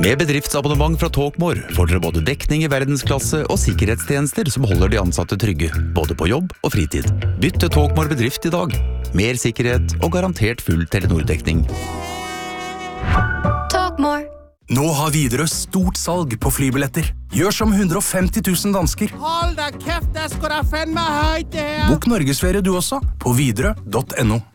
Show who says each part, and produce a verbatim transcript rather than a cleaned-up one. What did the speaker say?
Speaker 1: Med bedriftsabonnement fra Talkmore får dere både dekning i verdensklasse og sikkerhetstjenester som holder de ansatte trygge, både på jobb og fritid. Bytt til Talkmore bedrift i dag. Mer sikkerhet og garantert full Telenor-dekning.
Speaker 2: Talkmore.
Speaker 3: Nå har Widerøe stort salg på flybilletter. Gjør som hundre og femti tusen dansker.
Speaker 4: Hold da kæft, der skal der fandme højt det her.
Speaker 3: Bok Norgesferie du også på widerøe punktum no.